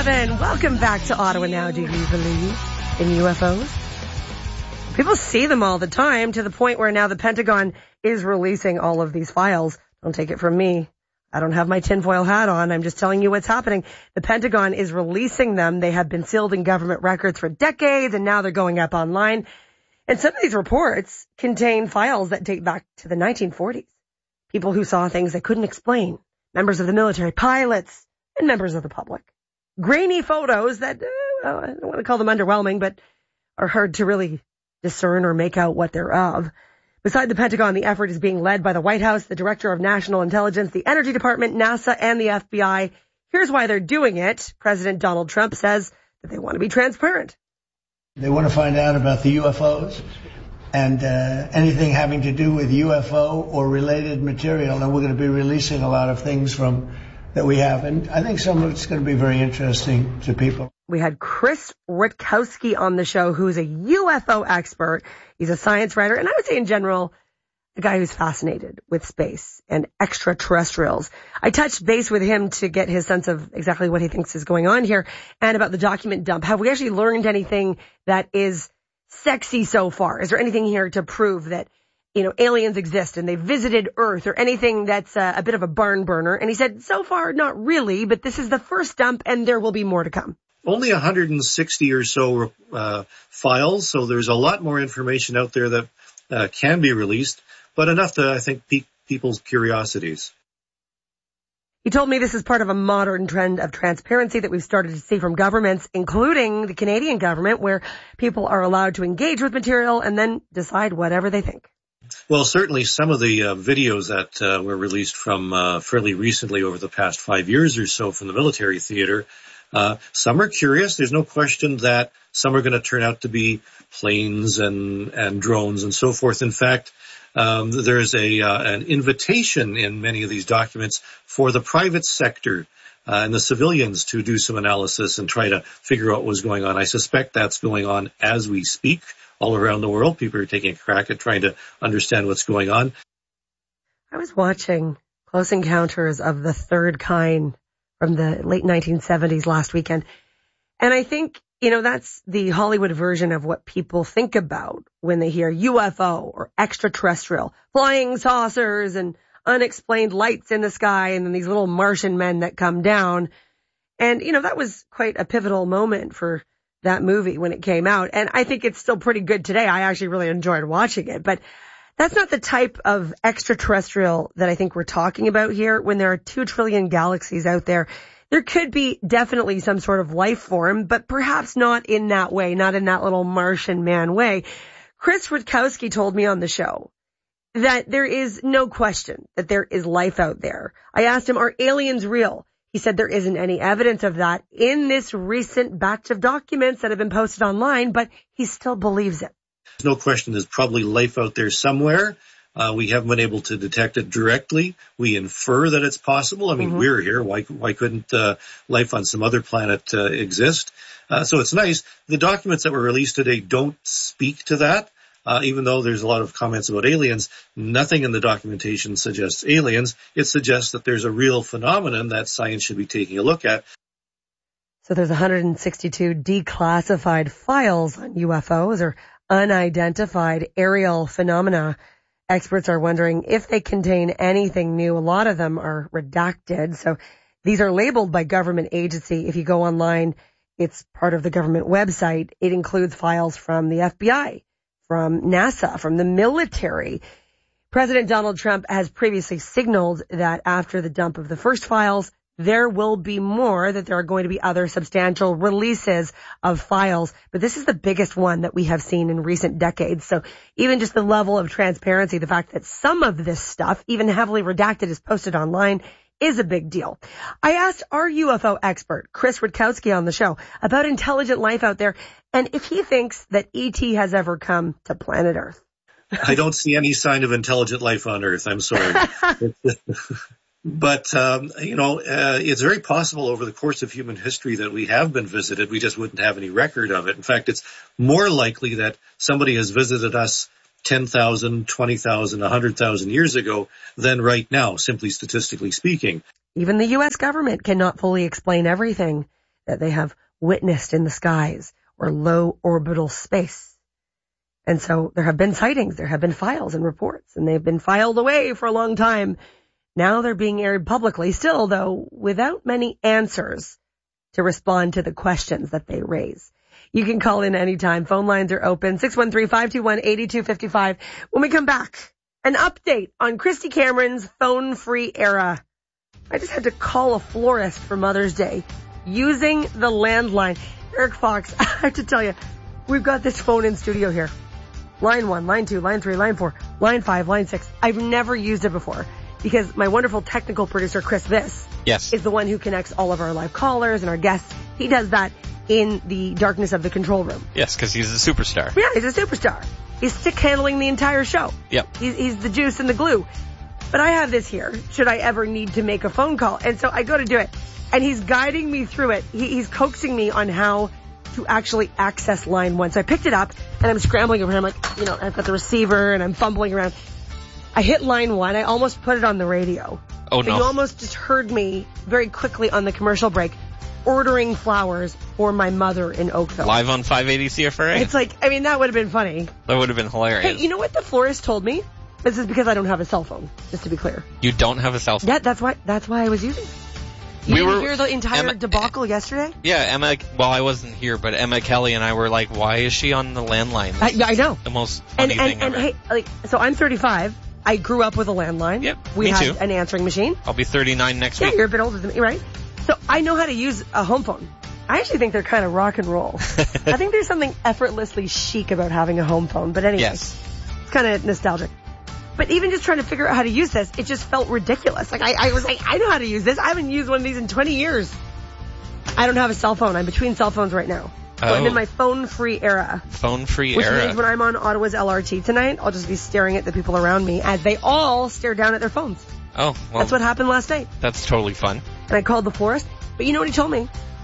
7. Welcome back to Ottawa Now. Do you believe in UFOs? People see them all the time, to the point where now the Pentagon is releasing all of these files. Don't take it from me. I don't have my tinfoil hat on. I'm just telling you what's happening. The Pentagon is releasing them. They have been sealed in government records for decades, and now they're going up online. And some of these reports contain files that date back to the 1940s. People who saw things they couldn't explain. Members of the military, pilots, and members of the public. Grainy photos that, I don't want to call them underwhelming, but are hard to really discern or make out what they're of. Beside the Pentagon, the effort is being led by the White House, the Director of National Intelligence, the Energy Department, NASA, and the FBI. Here's why they're doing it. President Donald Trump says that they want to be transparent. They want to find out about the UFOs and anything having to do with UFO or related material. And we're going to be releasing a lot of things that we have. And I think some of it's going to be very interesting to people. We had Chris Rutkowski on the show, who's a UFO expert. He's a science writer, and I would say in general, a guy who's fascinated with space and extraterrestrials. I touched base with him to get his sense of exactly what he thinks is going on here and about the document dump. Have we actually learned anything that is sexy so far? Is there anything here to prove that, aliens exist and they visited Earth, or anything that's a bit of a barn burner? And he said, so far, not really, but this is the first dump and there will be more to come. Only 160 or so files, so there's a lot more information out there that can be released, but enough to, I think, pique people's curiosities. He told me this is part of a modern trend of transparency that we've started to see from governments, including the Canadian government, where people are allowed to engage with material and then decide whatever they think. Well, certainly some of the videos that were released from fairly recently over the past 5 years or so from the military theater, some are curious. There's no question that some are going to turn out to be planes and drones and so forth. In fact, there's an invitation in many of these documents for the private sector and the civilians to do some analysis and try to figure out what's going on. I suspect that's going on as we speak all around the world. People are taking a crack at trying to understand what's going on. I was watching Close Encounters of the Third Kind from the late 1970s last weekend. And I think, that's the Hollywood version of what people think about when they hear UFO or extraterrestrial, flying saucers and unexplained lights in the sky, and then these little Martian men that come down. And, that was quite a pivotal moment for that movie when it came out. And I think it's still pretty good today. I actually really enjoyed watching it. But that's not the type of extraterrestrial that I think we're talking about here. When there are 2 trillion galaxies out there, there could be definitely some sort of life form, but perhaps not in that way, not in that little Martian man way. Chris Rutkowski told me on the show that there is no question that there is life out there. I asked him, are aliens real? He said there isn't any evidence of that in this recent batch of documents that have been posted online, but he still believes it. There's no question there's probably life out there somewhere. We haven't been able to detect it directly. We infer that it's possible. I mean, we're here. Why couldn't life on some other planet exist? So it's nice. The documents that were released today don't speak to that. Even though there's a lot of comments about aliens, nothing in the documentation suggests aliens. It suggests that there's a real phenomenon that science should be taking a look at. So there's 162 declassified files on UFOs, or unidentified aerial phenomena. Experts are wondering if they contain anything new. A lot of them are redacted. So these are labeled by government agency. If you go online, it's part of the government website. It includes files from the FBI, from NASA, from the military. President Donald Trump has previously signaled that after the dump of the first files, there will be more, that there are going to be other substantial releases of files. But this is the biggest one that we have seen in recent decades. So even just the level of transparency, the fact that some of this stuff, even heavily redacted, is posted online, is a big deal. I asked our UFO expert, Chris Rutkowski, on the show about intelligent life out there and if he thinks that ET has ever come to planet Earth. I don't see any sign of intelligent life on Earth. I'm sorry. But, it's very possible over the course of human history that we have been visited. We just wouldn't have any record of it. In fact, it's more likely that somebody has visited us 10,000, 20,000, 100,000 years ago than right now, simply statistically speaking. Even the U.S. government cannot fully explain everything that they have witnessed in the skies or low orbital space. And so there have been sightings, there have been files and reports, and they've been filed away for a long time. Now they're being aired publicly, still though, without many answers to respond to the questions that they raise. You can call in anytime. Phone lines are open. 613-521-8255. When we come back, an update on Christy Cameron's phone-free era. I just had to call a florist for Mother's Day using the landline. Eric Fox, I have to tell you, we've got this phone in studio here. Line 1, line 2, line 3, line 4, line 5, line 6. I've never used it before because my wonderful technical producer, Chris Viss, is the one who connects all of our live callers and our guests. He does that in the darkness of the control room. Yes, because he's a superstar. Yeah, he's a superstar. He's stick handling the entire show. Yep. He's the juice and the glue. But I have this here, should I ever need to make a phone call. And so I go to do it. And he's guiding me through it. He's coaxing me on how to actually access line 1. So I picked it up, and I'm scrambling over here. I'm like, I've got the receiver, and I'm fumbling around. I hit line 1. I almost put it on the radio. Oh, no. You almost just heard me very quickly on the commercial break ordering flowers for my mother in Oakville. Live on 580 CFRA? It's like, that would have been funny. That would have been hilarious. Hey, you know what the florist told me? This is because I don't have a cell phone, just to be clear. You don't have a cell phone? Yeah, that's why I was using it. You didn't hear the entire debacle yesterday? Yeah, Emma, well, I wasn't here, but Emma Kelly and I were like, why is she on the landline? I know. The most funny thing ever. And hey, so I'm 35. I grew up with a landline. Yep, we me had too. An answering machine. I'll be 39 next week. Yeah, you're a bit older than me, right? So I know how to use a home phone. I actually think they're kind of rock and roll. I think there's something effortlessly chic about having a home phone. But anyway, it's kind of nostalgic. But even just trying to figure out how to use this, it just felt ridiculous. Like I was like, I know how to use this. I haven't used one of these in 20 years. I don't have a cell phone. I'm between cell phones right now. So I'm in my phone-free era. Phone-free era. Which means when I'm on Ottawa's LRT tonight, I'll just be staring at the people around me as they all stare down at their phones. Oh, well. That's what happened last night. That's totally fun. And I called the florist. But you know what he told me?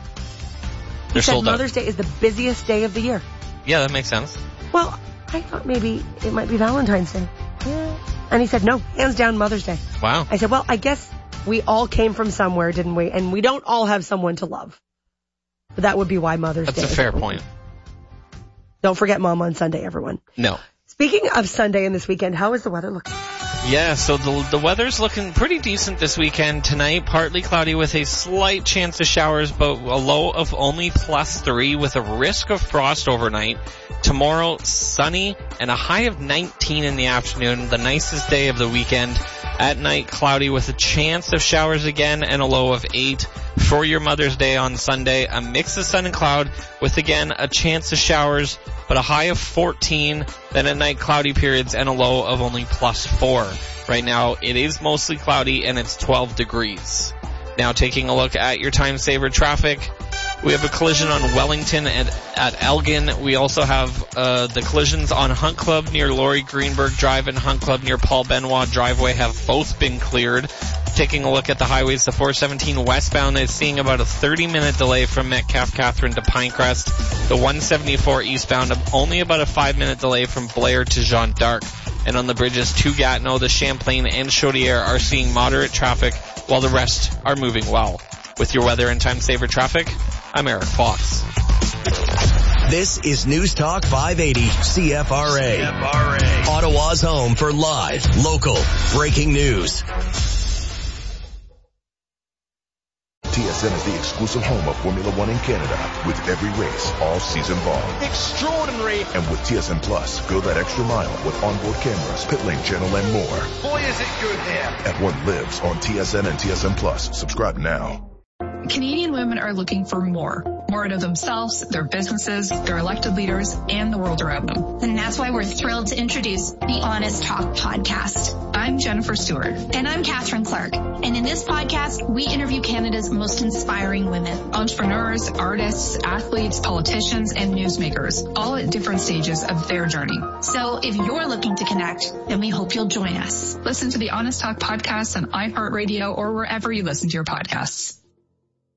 He said Mother's Day is the busiest day of the year. Yeah, that makes sense. Well, I thought maybe it might be Valentine's Day. Yeah. And he said, no, hands down Mother's Day. Wow. I said, well, I guess we all came from somewhere, didn't we? And we don't all have someone to love. But that would be why Mother's Day. That's a fair point. Don't forget Mom on Sunday, everyone. No. Speaking of Sunday and this weekend, how is the weather looking? Yeah, so the weather's looking pretty decent this weekend. Tonight, partly cloudy with a slight chance of showers, but a low of only +3 with a risk of frost overnight. Tomorrow, sunny and a high of 19 in the afternoon, the nicest day of the weekend. At night, cloudy with a chance of showers again and a low of 8. For your Mother's Day on Sunday, a mix of sun and cloud with, again, a chance of showers, but a high of 14. Then at night, cloudy periods and a low of only +4. Right now, it is mostly cloudy and it's 12 degrees. Now, taking a look at your time saver traffic, we have a collision on Wellington at Elgin. We also have the collisions on Hunt Club near Laurie Greenberg Drive and Hunt Club near Paul Benoit Driveway have both been cleared. Taking a look at the highways, the 417 westbound is seeing about a 30-minute delay from Metcalfe Catherine to Pinecrest. The 174 eastbound, only about a 5-minute delay from Blair to Jeanne d'Arc. And on the bridges to Gatineau, the Champlain and Chaudière are seeing moderate traffic, while the rest are moving well. With your weather and time saver traffic, I'm Eric Fox. This is News Talk 580 CFRA. Ottawa's home for live, local, breaking news. TSN is the exclusive home of Formula One in Canada, with every race all season long. Extraordinary. And with TSN Plus, go that extra mile with onboard cameras, pit lane channel, and more. Boy, is it good there. Everyone lives on TSN and TSN Plus. Subscribe now. Canadian women are looking for more out of themselves, their businesses, their elected leaders, and the world around them. And that's why we're thrilled to introduce the Honest Talk podcast. I'm Jennifer Stewart. And I'm Catherine Clark. And in this podcast, we interview Canada's most inspiring women. Entrepreneurs, artists, athletes, politicians, and newsmakers, all at different stages of their journey. So if you're looking to connect, then we hope you'll join us. Listen to the Honest Talk podcast on iHeartRadio or wherever you listen to your podcasts.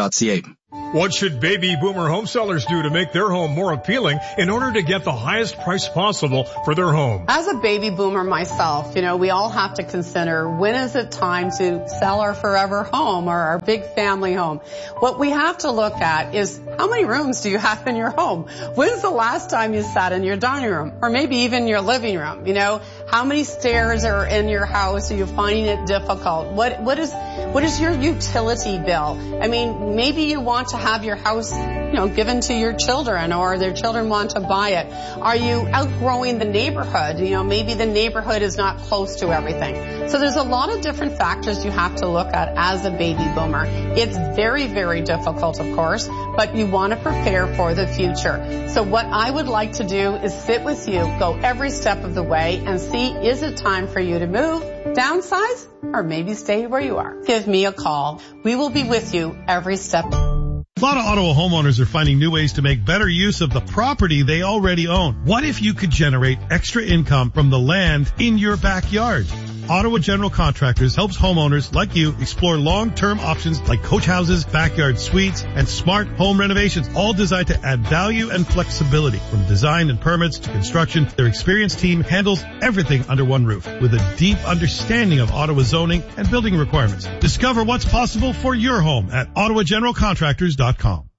What should baby boomer home sellers do to make their home more appealing in order to get the highest price possible for their home? As a baby boomer myself, we all have to consider when is it time to sell our forever home or our big family home. What we have to look at is how many rooms do you have in your home? When's the last time you sat in your dining room or maybe even your living room? How many stairs are in your house? Are you finding it difficult? What is your utility bill? Maybe you want to have your house, given to your children or their children want to buy it. Are you outgrowing the neighborhood? Maybe the neighborhood is not close to everything. So there's a lot of different factors you have to look at as a baby boomer. It's very, very difficult, of course, but you want to prepare for the future. So what I would like to do is sit with you, go every step of the way and see, is it time for you to move, downsize, or maybe stay where you are? Give me a call. We will be with you every step. A lot of Ottawa homeowners are finding new ways to make better use of the property they already own. What if you could generate extra income from the land in your backyard? Ottawa General Contractors helps homeowners like you explore long-term options like coach houses, backyard suites, and smart home renovations, all designed to add value and flexibility. From design and permits to construction, their experienced team handles everything under one roof with a deep understanding of Ottawa zoning and building requirements. Discover what's possible for your home at OttawaGeneralContractors.com.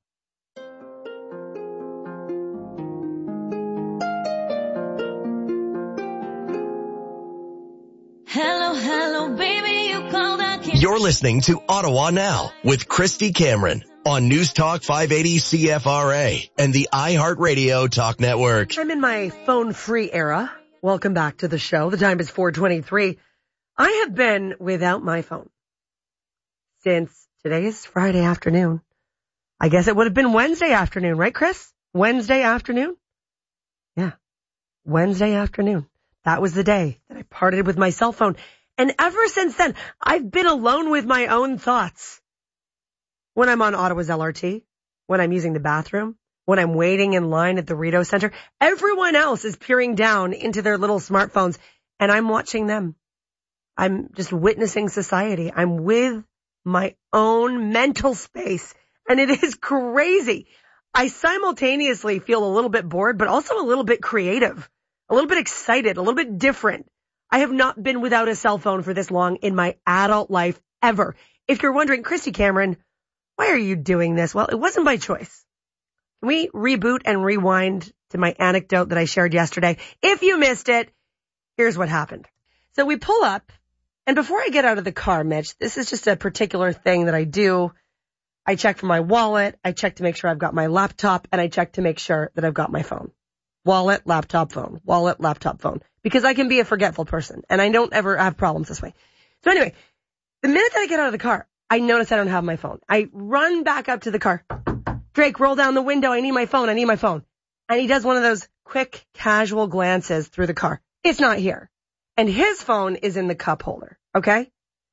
Hello, baby, you called. You're listening to Ottawa Now with Christy Cameron on News Talk 580 CFRA and the iHeartRadio Talk Network. I'm in my phone-free era. Welcome back to the show. The time is 4:23. I have been without my phone since today is Friday afternoon. I guess it would have been Wednesday afternoon, right, Chris? Wednesday afternoon? Yeah, Wednesday afternoon. That was the day that I parted with my cell phone. And ever since then, I've been alone with my own thoughts. When I'm on Ottawa's LRT, when I'm using the bathroom, when I'm waiting in line at the Rideau Center, everyone else is peering down into their little smartphones, and I'm watching them. I'm just witnessing society. I'm with my own mental space, and it is crazy. I simultaneously feel a little bit bored, but also a little bit creative, a little bit excited, a little bit different. I have not been without a cell phone for this long in my adult life ever. If you're wondering, Christy Cameron, why are you doing this? Well, it wasn't by choice. Can we reboot and rewind to my anecdote that I shared yesterday? If you missed it, here's what happened. So we pull up, and before I get out of the car, Mitch, this is just a particular thing that I do. I check for my wallet, I check to make sure I've got my laptop, and I check to make sure that I've got my phone. Wallet, laptop, phone. Wallet, laptop, phone. Because I can be a forgetful person, and I don't ever have problems this way. So anyway, the minute that I get out of the car, I notice I don't have my phone. I run back up to the car. Drake, roll down the window. I need my phone. I need my phone. And he does one of those quick, casual glances through the car. It's not here. And his phone is in the cup holder. Okay?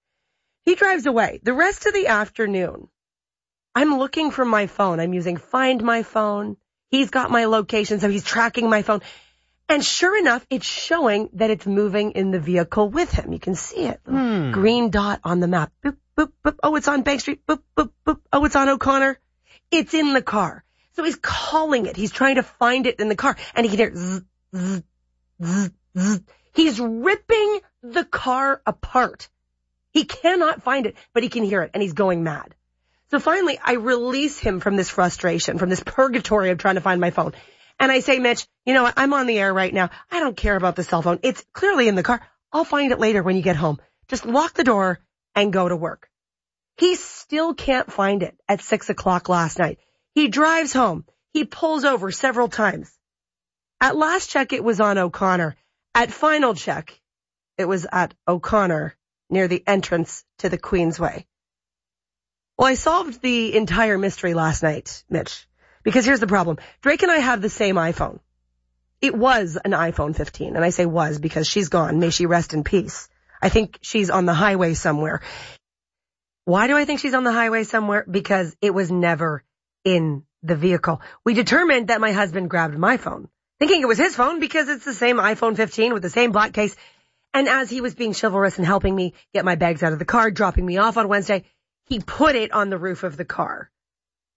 He drives away. The rest of the afternoon, I'm looking for my phone. I'm using Find My Phone. He's got my location, so he's tracking my phone. And sure enough, it's showing that it's moving in the vehicle with him. You can see it. Green dot on the map. Boop, boop, boop. Oh, it's on Bank Street. Boop, boop, boop. Oh, it's on O'Connor. It's in the car. So he's calling it. He's trying to find it in the car. And he can hear zzz, zzz, zzz, zzz. He's ripping the car apart. He cannot find it, but he can hear it, and he's going mad. So finally, I release him from this frustration, from this purgatory of trying to find my phone. And I say, Mitch, you know what? I'm on the air right now. I don't care about the cell phone. It's clearly in the car. I'll find it later when you get home. Just lock the door and go to work. He still can't find it at 6:00 last night. He drives home. He pulls over several times. At last check, it was on O'Connor. At final check, it was at O'Connor near the entrance to the Queensway. Well, I solved the entire mystery last night, Mitch, because here's the problem. Drake and I have the same iPhone. It was an iPhone 15, and I say was because she's gone. May she rest in peace. I think she's on the highway somewhere. Why do I think she's on the highway somewhere? Because it was never in the vehicle. We determined that my husband grabbed my phone, thinking it was his phone because it's the same iPhone 15 with the same black case. And as he was being chivalrous and helping me get my bags out of the car, dropping me off on Wednesday, he put it on the roof of the car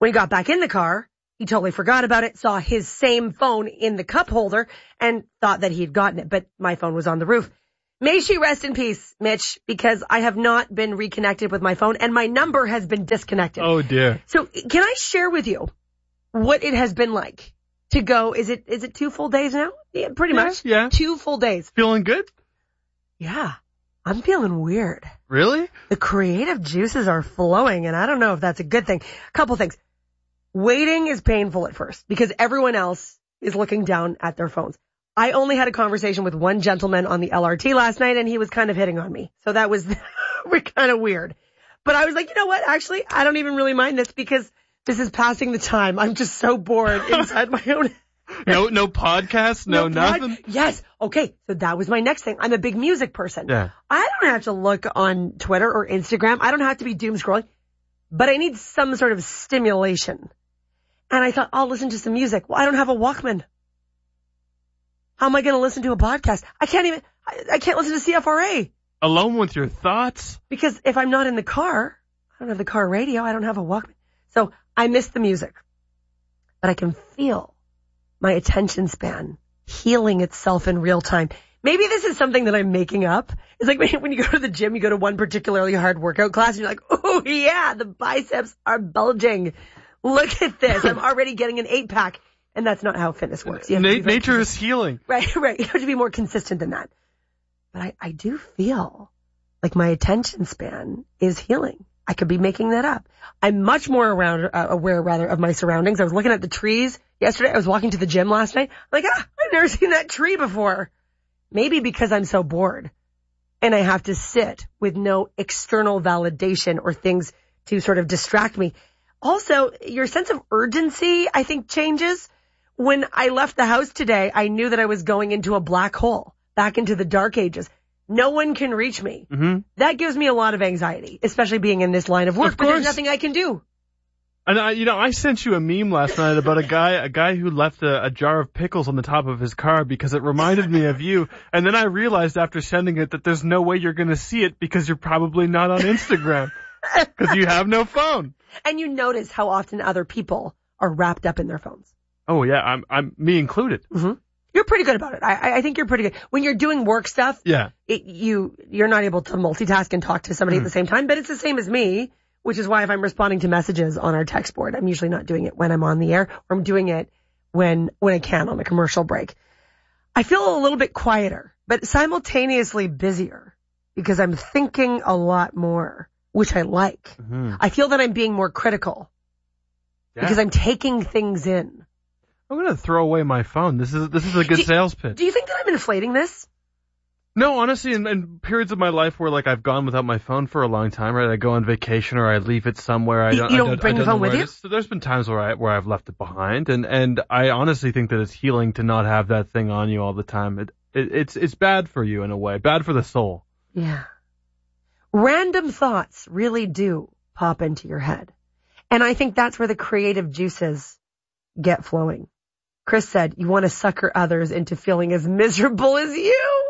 When he got back in the car, he totally forgot about it, saw his same phone in the cup holder, and thought that he'd gotten it, but my phone was on the roof. May she rest in peace, Mitch, because I have not been reconnected with my phone, and my number has been disconnected. Oh, dear. So can I share with you what it has been like to go? Is it 2 full days now? Yeah, pretty much. Yeah. 2 full days. Feeling good? Yeah. I'm feeling weird. Really? The creative juices are flowing, and I don't know if that's a good thing. A couple things. Waiting is painful at first because everyone else is looking down at their phones. I only had a conversation with one gentleman on the LRT last night, and he was kind of hitting on me. So that was kind of weird. But I was like, you know what? Actually, I don't even really mind this because this is passing the time. I'm just so bored inside my own. No podcasts, nothing? Yes. Okay. So that was my next thing. I'm a big music person. Yeah. I don't have to look on Twitter or Instagram. I don't have to be doom scrolling, but I need some sort of stimulation. And I thought, I'll listen to some music. Well, I don't have a Walkman. How am I going to listen to a podcast? I can't listen to CFRA. Alone with your thoughts? Because if I'm not in the car, I don't have the car radio. I don't have a Walkman. So I miss the music, but I can feel my attention span healing itself in real time. Maybe this is something that I'm making up. It's like when you go to the gym, you go to one particularly hard workout class and you're like, oh yeah, the biceps are bulging. Look at this. I'm already getting an 8-pack. And that's not how fitness works. Nature is healing. Right. You have to be more consistent than that. But I do feel like my attention span is healing. I could be making that up. I'm much more aware of my surroundings. I was looking at the trees yesterday. I was walking to the gym last night. Like, I've never seen that tree before. Maybe because I'm so bored and I have to sit with no external validation or things to sort of distract me. Also, your sense of urgency, I think, changes. When I left the house today, I knew that I was going into a black hole, back into the dark ages. No one can reach me. Mm-hmm. That gives me a lot of anxiety, especially being in this line of work, but there's nothing I can do. And I sent you a meme last night about a guy who left a jar of pickles on the top of his car because it reminded me of you. And then I realized after sending it that there's no way you're going to see it because you're probably not on Instagram because you have no phone. And you notice how often other people are wrapped up in their phones. Oh yeah, I'm me included. Mm-hmm. You're pretty good about it. I think you're pretty good. When you're doing work stuff, yeah, you're not able to multitask and talk to somebody at the same time, but it's the same as me, which is why if I'm responding to messages on our text board, I'm usually not doing it when I'm on the air, or I'm doing it when I can on a commercial break. I feel a little bit quieter, but simultaneously busier because I'm thinking a lot more, which I like. Mm-hmm. I feel that I'm being more critical because I'm taking things in. I'm going to throw away my phone. This is a good sales pitch. Do you think that I'm inflating this? No, honestly, in periods of my life where like I've gone without my phone for a long time, right? I go on vacation or I leave it somewhere. You don't bring the phone with you? So there's been times where I've left it behind, and I honestly think that it's healing to not have that thing on you all the time. It's bad for you in a way, bad for the soul. Yeah. Random thoughts really do pop into your head. And I think that's where the creative juices get flowing. Chris said, you want to sucker others into feeling as miserable as you?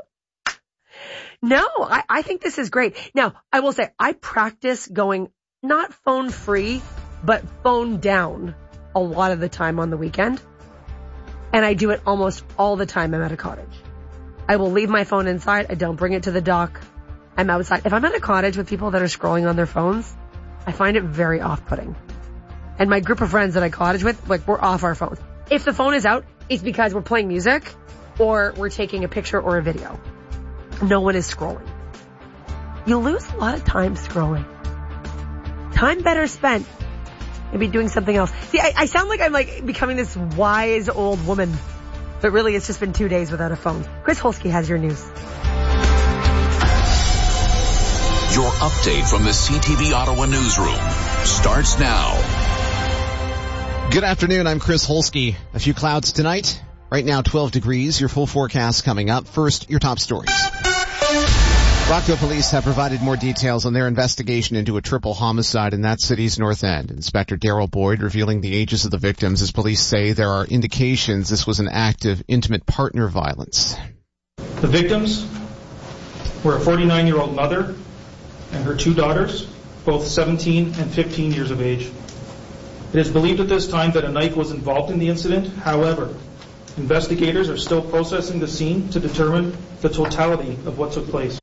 No, I think this is great. Now, I will say, I practice going not phone free, but phone down a lot of the time on the weekend. And I do it almost all the time I'm at a cottage. I will leave my phone inside. I don't bring it to the dock. I'm outside. If I'm at a cottage with people that are scrolling on their phones, I find it very off-putting. And my group of friends that I cottage with, like, we're off our phones. If the phone is out, it's because we're playing music or we're taking a picture or a video. No one is scrolling. You lose a lot of time scrolling. Time better spent. Maybe doing something else. See, I sound like I'm like becoming this wise old woman, but really it's just been 2 days without a phone. Chris Holsky has your news. Your update from the CTV Ottawa newsroom starts now. Good afternoon, I'm Chris Holsky. A few clouds tonight. Right now 12 degrees, your full forecast coming up. First, your top stories. Rockville police have provided more details on their investigation into a triple homicide in that city's north end. Inspector Daryl Boyd revealing the ages of the victims as police say there are indications this was an act of intimate partner violence. The victims were a 49-year-old mother and her 2 daughters, both 17 and 15 years of age. It is believed at this time that a knife was involved in the incident. However, investigators are still processing the scene to determine the totality of what took place.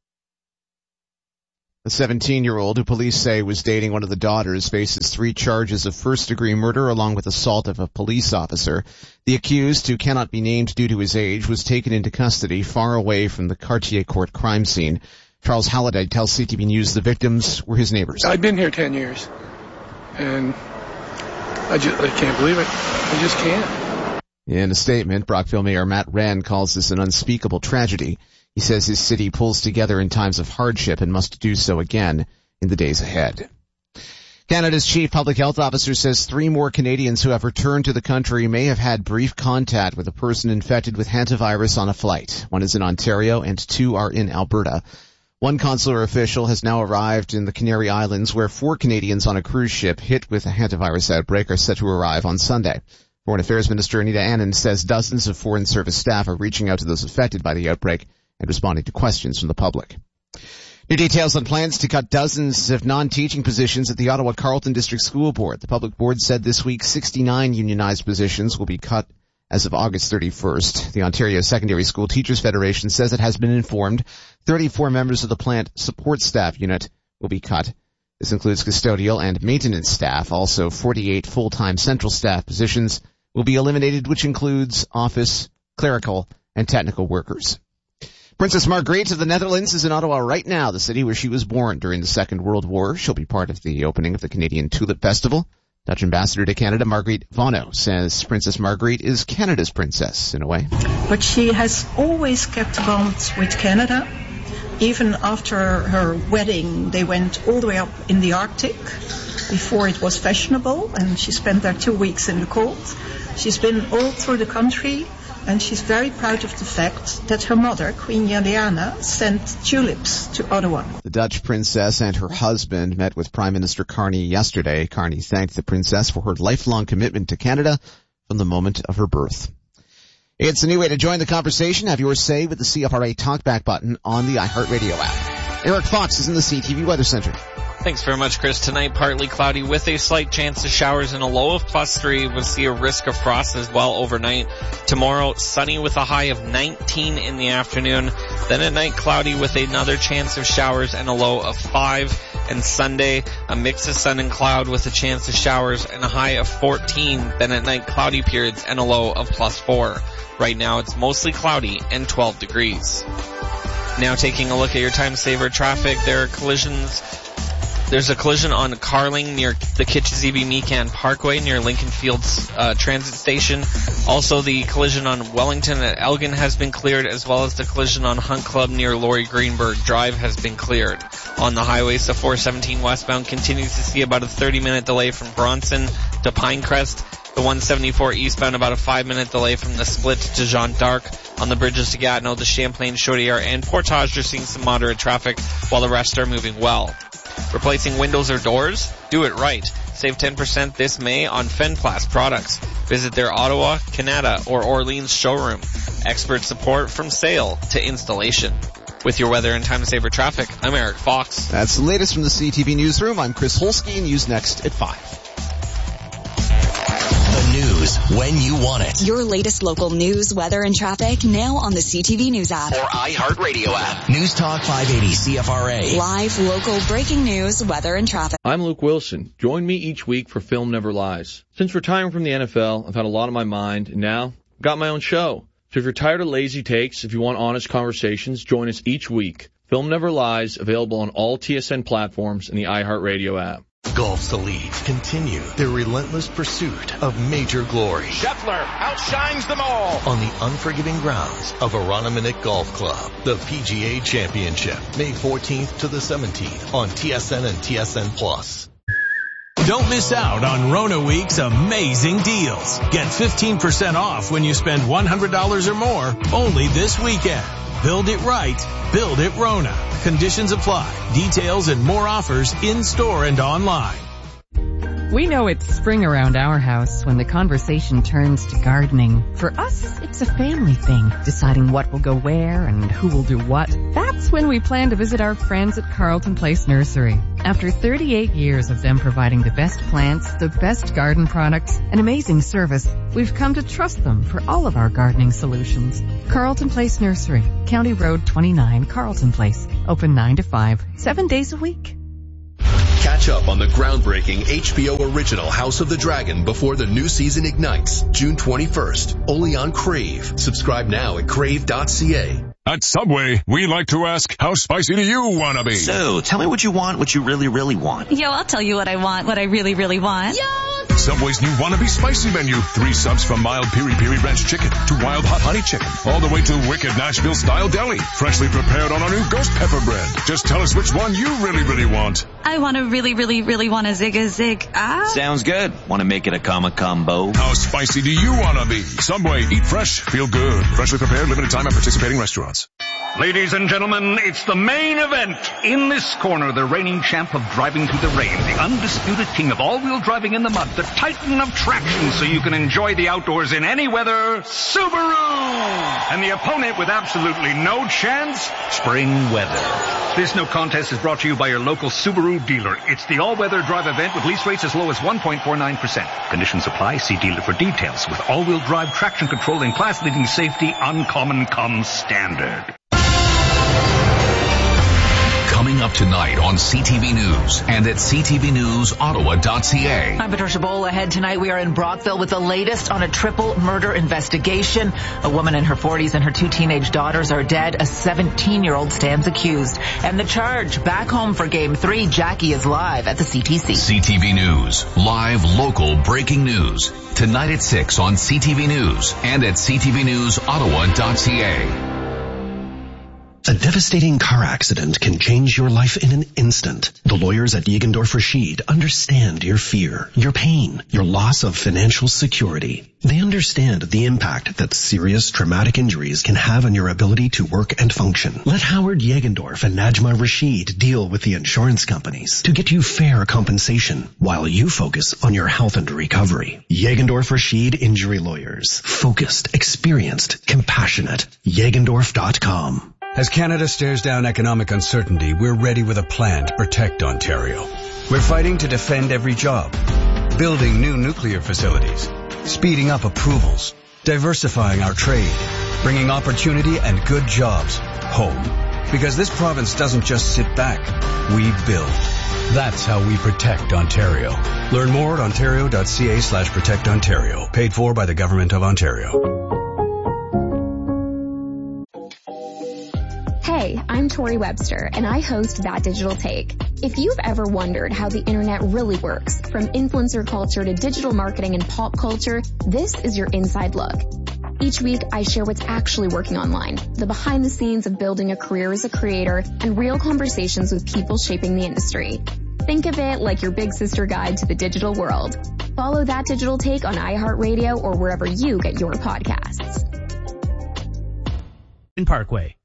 The 17-year-old, who police say was dating one of the daughters, faces 3 charges of first-degree murder along with assault of a police officer. The accused, who cannot be named due to his age, was taken into custody far away from the Cartier Court crime scene. Charles Halliday tells CTV News the victims were his neighbors. I've been here 10 years, and I can't believe it. I just can't. In a statement, Brockville Mayor Matt Wren calls this an unspeakable tragedy. He says his city pulls together in times of hardship and must do so again in the days ahead. Canada's chief public health officer says 3 more Canadians who have returned to the country may have had brief contact with a person infected with hantavirus on a flight. 1 is in Ontario and 2 are in Alberta. 1 consular official has now arrived in the Canary Islands, where 4 Canadians on a cruise ship hit with a hantavirus outbreak are set to arrive on Sunday. Foreign Affairs Minister Anita Anand says dozens of Foreign Service staff are reaching out to those affected by the outbreak and responding to questions from the public. New details on plans to cut dozens of non-teaching positions at the Ottawa Carleton District School Board. The public board said this week 69 unionized positions will be cut as of August 31st. The Ontario Secondary School Teachers Federation says it has been informed 34 members of the plant support staff unit will be cut. This includes custodial and maintenance staff. Also, 48 full-time central staff positions will be eliminated, which includes office, clerical, and technical workers. Princess Margriet of the Netherlands is in Ottawa right now, the city where she was born during the Second World War. She'll be part of the opening of the Canadian Tulip Festival. Dutch Ambassador to Canada, Margriet Vonno, says Princess Margriet is Canada's princess, in a way. But she has always kept bonds with Canada. Even after her wedding, they went all the way up in the Arctic before it was fashionable, and she spent there 2 weeks in the cold. She's been all through the country, and she's very proud of the fact that her mother, Queen Juliana, sent tulips to Ottawa. The Dutch princess and her husband met with Prime Minister Carney yesterday. Carney thanked the princess for her lifelong commitment to Canada from the moment of her birth. It's a new way to join the conversation. Have your say with the CFRA Talkback button on the iHeartRadio app. Eric Fox is in the CTV Weather Center. Thanks very much, Chris. Tonight, partly cloudy with a slight chance of showers and a low of +3. We'll see a risk of frost as well overnight. Tomorrow, sunny with a high of 19 in the afternoon. Then at night, cloudy with another chance of showers and a low of 5. And Sunday, a mix of sun and cloud with a chance of showers and a high of 14. Then at night, cloudy periods and a low of +4. Right now, it's mostly cloudy and 12 degrees. Now taking a look at your time saver traffic, there are collisions. There's a collision on Carling near the Kitchizebe-Meekan Parkway near Lincoln Fields Transit Station. Also, the collision on Wellington at Elgin has been cleared, as well as the collision on Hunt Club near Laurie Greenberg Drive has been cleared. On the highways, the 417 westbound continues to see about a 30-minute delay from Bronson to Pinecrest. The 174 eastbound about a 5-minute delay from the split to Jeanne d'Arc. On the bridges to Gatineau, the Champlain, Chaudière, and Portage are seeing some moderate traffic, while the rest are moving well. Replacing windows or doors? Do it right. Save 10% this May on Fenplast products. Visit their Ottawa, Canada, or Orleans showroom. Expert support from sale to installation. With your weather and time saver traffic, I'm Eric Fox. That's the latest from the CTV Newsroom. I'm Chris Holsky. News next at 5. The news when you want it. Your latest local news, weather, and traffic now on the CTV News app. Or iHeartRadio app. News Talk 580 CFRA. Live, local, breaking news, weather, and traffic. I'm Luke Wilson. Join me each week for Film Never Lies. Since retiring from the NFL, I've had a lot on my mind, and now I've got my own show. So if you're tired of lazy takes, if you want honest conversations, join us each week. Film Never Lies, available on all TSN platforms and the iHeartRadio app. Golf's elites continue their relentless pursuit of major glory. Scheffler outshines them all. On the unforgiving grounds of Aroniminick Golf Club, the PGA Championship, May 14th to the 17th on TSN and TSN Plus. Don't miss out on Rona Week's amazing deals. Get 15% off when you spend $100 or more only this weekend. Build it right. Build it Rona. Conditions apply. Details and more offers in-store and online. We know it's spring around our house when the conversation turns to gardening. For us, it's a family thing, deciding what will go where and who will do what. That's when we plan to visit our friends at Carleton Place Nursery. After 38 years of them providing the best plants, the best garden products, and amazing service, we've come to trust them for all of our gardening solutions. Carlton Place Nursery, County Road 29, Carlton Place. Open 9 to 5, 7 days a week. Catch up on the groundbreaking HBO original House of the Dragon before the new season ignites, June 21st, only on Crave. Subscribe now at crave.ca. At Subway, we like to ask, how spicy do you want to be? So, tell me what you want, what you really, really want. Yo, I'll tell you what I want, what I really, really want. Yo! Subway's new Wannabe Spicy Menu. 3 subs from mild piri-piri ranch chicken to wild hot honey chicken, all the way to wicked Nashville-style deli, freshly prepared on our new ghost pepper bread. Just tell us which one you really, really want. I want to really, really, really want a zig. Sounds good. Want to make it a combo? How spicy do you want to be? Subway, eat fresh, feel good. Freshly prepared, limited time at participating restaurants. Ladies and gentlemen, it's the main event. In this corner, the reigning champ of driving through the rain, the undisputed king of all-wheel driving in the mud, the titan of traction so you can enjoy the outdoors in any weather, Subaru! And the opponent with absolutely no chance, spring weather. This no contest is brought to you by your local Subaru dealer. It's the all-weather drive event with lease rates as low as 1.49%. Conditions apply. See dealer for details. With all-wheel drive traction control and class-leading safety, uncommon comes standard. Coming up tonight on CTV News and at ctvnewsottawa.ca. I'm Patricia Bowl. Ahead tonight, we are in Brockville with the latest on a triple murder investigation. A woman in her 40s and her 2 teenage daughters are dead. A 17-year-old stands accused. And the charge, back home for Game 3, Jackie is live at the CTC. CTV News, live local breaking news. Tonight at 6 on CTV News and at ctvnewsottawa.ca. A devastating car accident can change your life in an instant. The lawyers at Jägendorf Rashid understand your fear, your pain, your loss of financial security. They understand the impact that serious traumatic injuries can have on your ability to work and function. Let Howard Jägendorf and Najma Rashid deal with the insurance companies to get you fair compensation while you focus on your health and recovery. Jägendorf Rashid Injury Lawyers. Focused, experienced, compassionate. Jägendorf.com. As Canada stares down economic uncertainty, we're ready with a plan to protect Ontario. We're fighting to defend every job, building new nuclear facilities, speeding up approvals, diversifying our trade, bringing opportunity and good jobs home. Because this province doesn't just sit back, we build. That's how we protect Ontario. Learn more at ontario.ca/protectontario. Paid for by the Government of Ontario. Hey, I'm Tori Webster, and I host That Digital Take. If you've ever wondered how the internet really works, from influencer culture to digital marketing and pop culture, this is your inside look. Each week, I share what's actually working online, the behind the scenes of building a career as a creator, and real conversations with people shaping the industry. Think of it like your big sister guide to the digital world. Follow That Digital Take on iHeartRadio or wherever you get your podcasts. In Parkway.